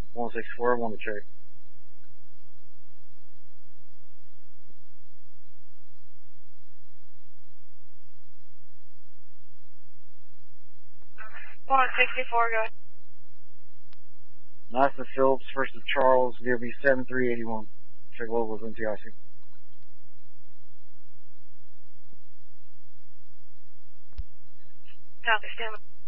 164, I'm on the check. One 64, go ahead. Nice Phillips versus Charles, VRB 7381. Check locals NTIC. Copy, stand by.